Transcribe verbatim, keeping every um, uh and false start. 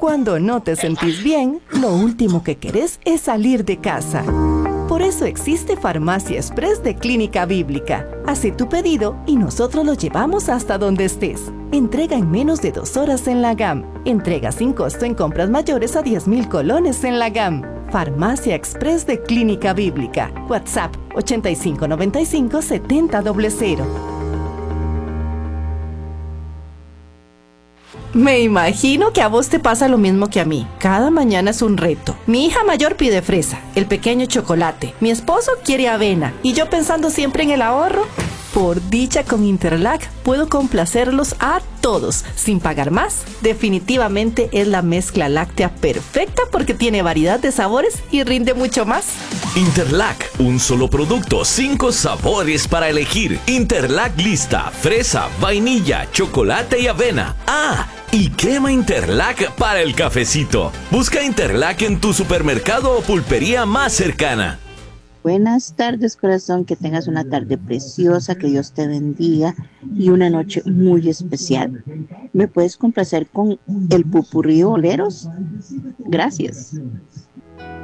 Cuando no te sentís bien, lo último que querés es salir de casa. Por eso existe Farmacia Express de Clínica Bíblica. Hace tu pedido y nosotros lo llevamos hasta donde estés. Entrega en menos de dos horas en la G A M. Entrega sin costo en compras mayores a diez mil colones en la G A M. Farmacia Express de Clínica Bíblica. WhatsApp ochenta y cinco noventa y cinco setenta cero. Me imagino que a vos te pasa lo mismo que a mí. Cada mañana es un reto. Mi hija mayor pide fresa, el pequeño chocolate. Mi esposo quiere avena. Y yo pensando siempre en el ahorro. Por dicha, con Interlac puedo complacerlos a todos sin pagar más. Definitivamente es la mezcla láctea perfecta porque tiene variedad de sabores y rinde mucho más. Interlac, un solo producto, cinco sabores para elegir. Interlac lista, fresa, vainilla, chocolate y avena. Ah, y crema Interlac para el cafecito. Busca Interlac en tu supermercado o pulpería más cercana. Buenas tardes, corazón, que tengas una tarde preciosa, que Dios te bendiga y una noche muy especial. ¿Me puedes complacer con el Popurrí Boleros? Gracias.